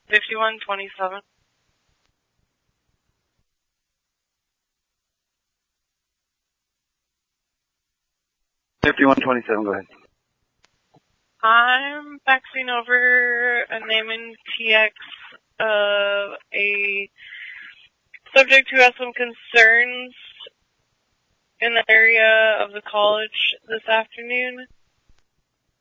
5127. Go ahead. I'm faxing over a name in TX of a subject who has some concerns in the area of the college this afternoon.